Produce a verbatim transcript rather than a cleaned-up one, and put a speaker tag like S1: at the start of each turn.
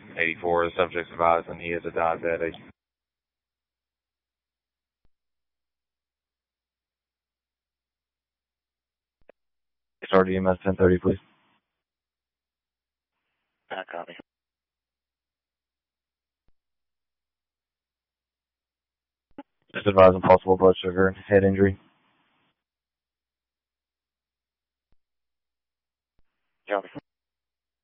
S1: eighty-four, the subject's advising he is a diabetic. Start E M S ten thirty, please.
S2: Back copy.
S1: Just advising possible blood sugar and head injury.